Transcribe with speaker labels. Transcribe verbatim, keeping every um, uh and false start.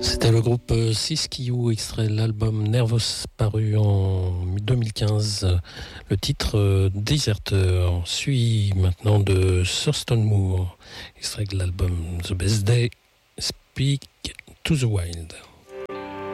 Speaker 1: C'était le groupe Siskiyou, extrait de l'album Nervous, paru en deux mille quinze. Le titre Deserter suit maintenant de Thurston Moore, extrait de l'album The Best Day, Speak to the Wild.